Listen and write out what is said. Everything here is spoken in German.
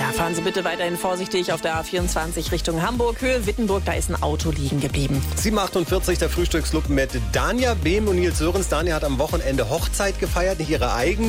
Ja, fahren Sie bitte weiterhin vorsichtig auf der A24 Richtung Hamburg. Höhe Wittenburg, da ist ein Auto liegen geblieben. 7:48, der Frühstücksclub mit Danja Behm und Nils Sörens. Danja hat am Wochenende Hochzeit gefeiert, nicht ihre eigene.